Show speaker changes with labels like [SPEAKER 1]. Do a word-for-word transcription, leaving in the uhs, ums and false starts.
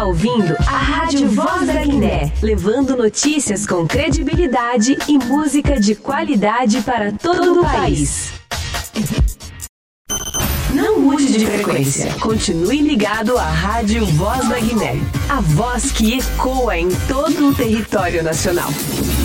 [SPEAKER 1] Ouvindo a Rádio Voz da Guiné, levando notícias com credibilidade e música de qualidade para todo o país. Não mude de frequência, continue ligado à Rádio Voz da Guiné, a voz que ecoa em todo o território nacional.